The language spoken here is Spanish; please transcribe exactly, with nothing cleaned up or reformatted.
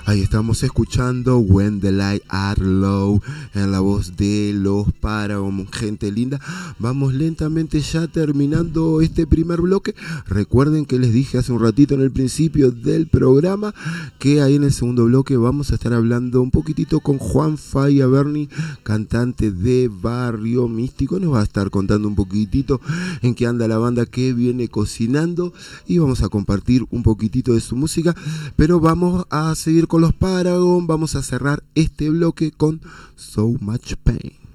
Ahí estamos escuchando When the Lights Are Low en la voz de Los Paragon, gente linda. Vamos lentamente ya terminando este primer bloque. Recuerden que les dije hace un ratito en el principio del programa que ahí en el segundo bloque vamos a estar hablando un poquitito con Juan Faya Berni, cantante de Barrio Místico. Nos va a estar contando un poquitito en qué anda la banda que viene cocinando y vamos a compartir un poquitito de su música. Pero vamos a seguir con Los Paragon. Vamos a cerrar este bloque con So Much Pain.